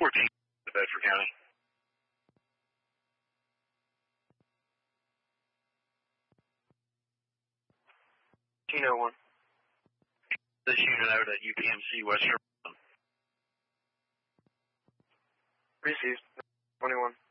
14 Bedford County. Keno 1. This unit out at UPMC West Sherman. Received. 21.